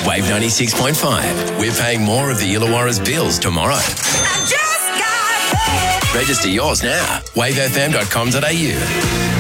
Wave 96.5. We're paying more of the Illawarra's bills tomorrow. Register yours now. wavefm.com.au.